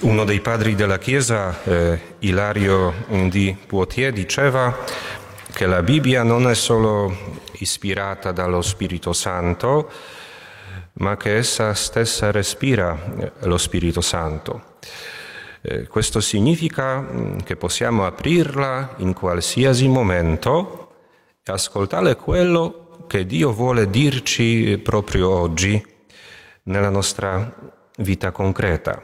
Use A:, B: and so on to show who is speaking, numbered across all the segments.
A: Uno dei padri della Chiesa, Ilario di Poitiers, diceva che la Bibbia non è solo ispirata dallo Spirito Santo, ma che essa stessa respira lo Spirito Santo. Questo significa che possiamo aprirla in qualsiasi momento e ascoltare quello che Dio vuole dirci proprio oggi nella nostra vita concreta.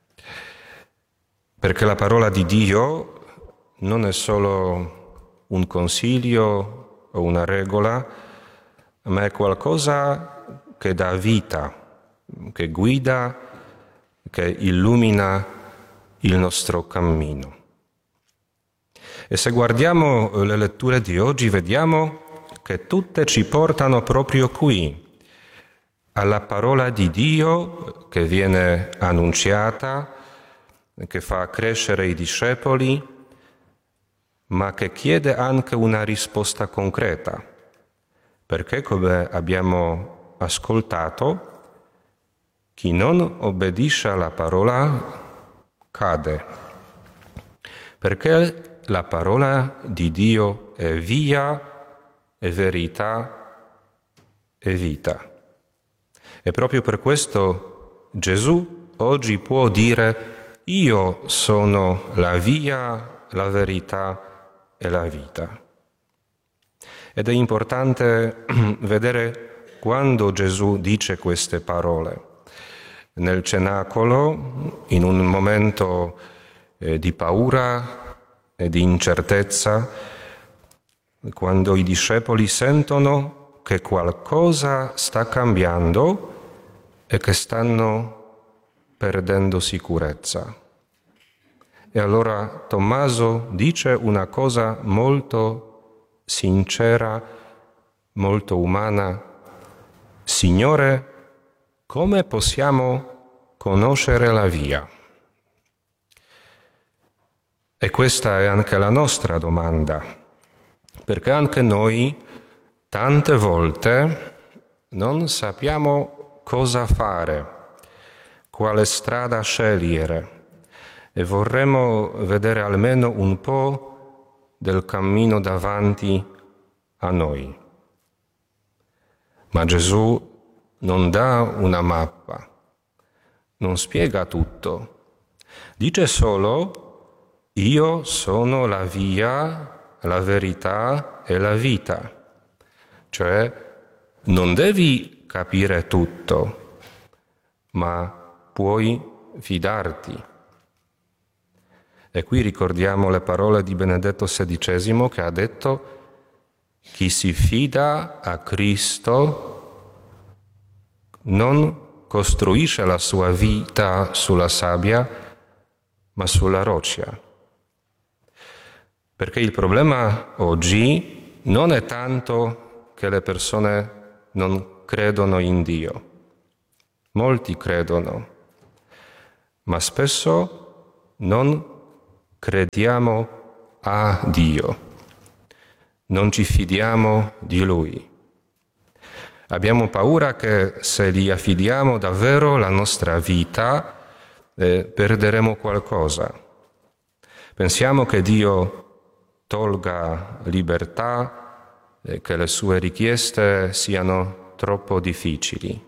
A: Perché la parola di Dio non è solo un consiglio o una regola, ma è qualcosa che dà vita, che guida, che illumina il nostro cammino. E se guardiamo le letture di oggi, vediamo che tutte ci portano proprio qui, alla parola di Dio che viene annunziata, che fa crescere i discepoli, ma che chiede anche una risposta concreta, perché, come abbiamo ascoltato, chi non obbedisce alla parola cade, perché la parola di Dio è via, è verità, è vita. E proprio per questo Gesù oggi può dire: io sono la via, la verità e la vita. Ed è importante vedere quando Gesù dice queste parole. Nel cenacolo, in un momento di paura e di incertezza, quando i discepoli sentono che qualcosa sta cambiando e che stanno perdendo sicurezza. E allora Tommaso dice una cosa molto sincera, molto umana: Signore, come possiamo conoscere la via? E questa è anche la nostra domanda, perché anche noi tante volte non sappiamo cosa fare, quale strada scegliere, e vorremmo vedere almeno un po' del cammino davanti a noi. Ma Gesù non dà una mappa, non spiega tutto, dice solo: io sono la via, la verità e la vita. Cioè, non devi capire tutto, ma puoi fidarti. E qui ricordiamo le parole di Benedetto XVI che ha detto: chi si fida a Cristo non costruisce la sua vita sulla sabbia, ma sulla roccia. Perché il problema oggi non è tanto che le persone non credono in Dio. Molti credono, ma spesso non crediamo a Dio, non ci fidiamo di Lui. Abbiamo paura che se gli affidiamo davvero la nostra vita, perderemo qualcosa. Pensiamo che Dio tolga libertà, che le sue richieste siano troppo difficili.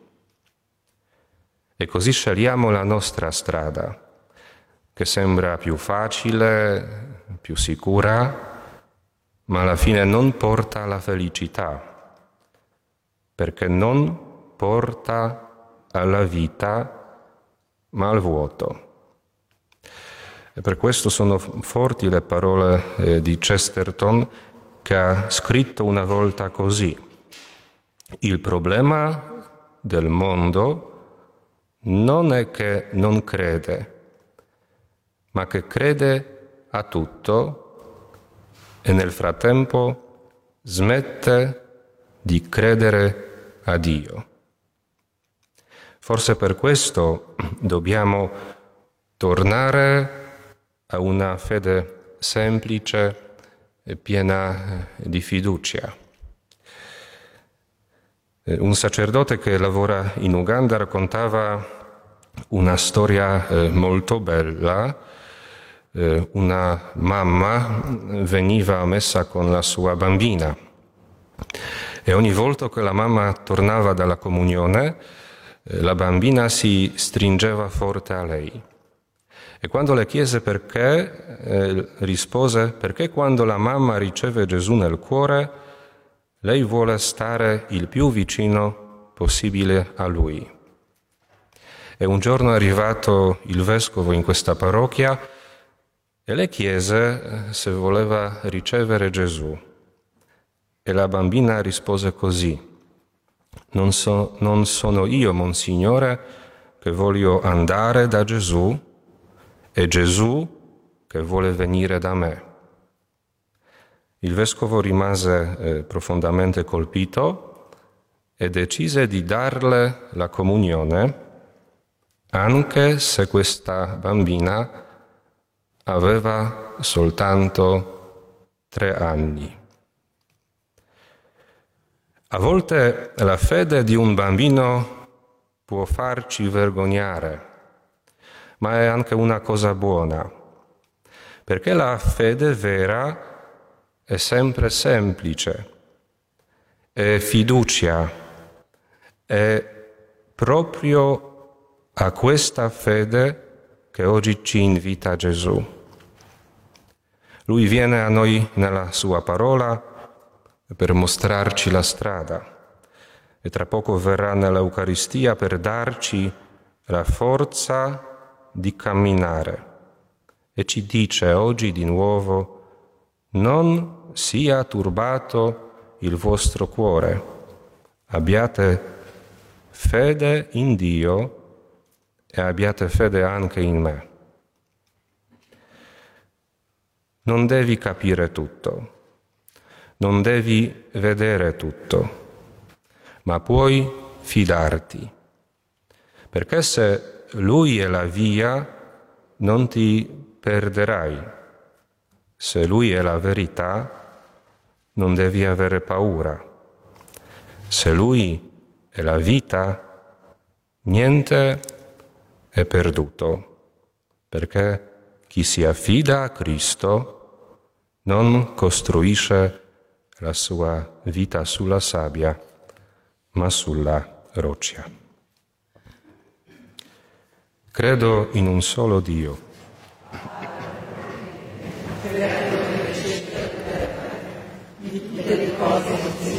A: E così scegliamo la nostra strada, che sembra più facile, più sicura, ma alla fine non porta alla felicità, perché non porta alla vita, ma al vuoto. E per questo sono forti le parole di Chesterton, che ha scritto una volta così: il problema del mondo non è che non crede, ma che crede a tutto e nel frattempo smette di credere a Dio. Forse per questo dobbiamo tornare a una fede semplice e piena di fiducia. Un sacerdote che lavora in Uganda raccontava una storia molto bella. Una mamma veniva messa con la sua bambina e ogni volta che la mamma tornava dalla comunione, la bambina si stringeva forte a lei. E quando le chiese perché, rispose: perché quando la mamma riceve Gesù nel cuore, lei vuole stare il più vicino possibile a Lui. E un giorno è arrivato il vescovo in questa parrocchia e le chiese se voleva ricevere Gesù. E la bambina rispose così: non sono io, Monsignore, che voglio andare da Gesù, è Gesù che vuole venire da me. Il vescovo rimase profondamente colpito e decise di darle la comunione, anche se questa bambina aveva soltanto 3 anni. A volte la fede di un bambino può farci vergognare, ma è anche una cosa buona, perché la fede vera è sempre semplice, è fiducia, è proprio a questa fede che oggi ci invita Gesù. Lui viene a noi nella sua parola per mostrarci la strada e tra poco verrà nell'Eucaristia per darci la forza di camminare e ci dice oggi di nuovo: non sia turbato il vostro cuore, abbiate fede in Dio e abbiate fede anche in me. Non devi capire tutto, non devi vedere tutto, ma puoi fidarti, perché se Lui è la via non ti perderai. Se Lui è la verità non devi avere paura. Se Lui è la vita, niente è perduto, perché chi si affida a Cristo non costruisce la sua vita sulla sabbia, ma sulla roccia. Credo in un solo Dio.
B: Di tutte le cose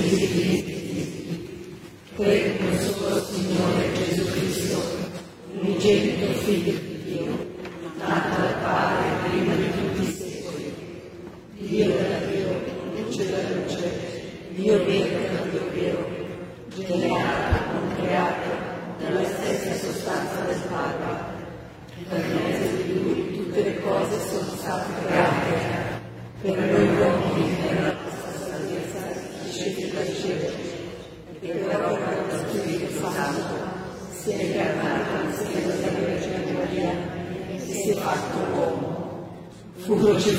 B: credo in un solo Signore Gesù Cristo, unigenito Figlio di Dio, nato dal Padre prima di tutti i secoli, Dio della Dio, luce della luce, Dio vero della Dio vero, generato, non creato, dalla stessa sostanza del Padre. Per mezzo di Lui tutte le cose sono state create, per noi uomini nella nostra salvezza, scesi dal cielo, e per l'opera dello Spirito Santo si è incarnato nel seno della Vergine Maria e si è fatto uomo. Fu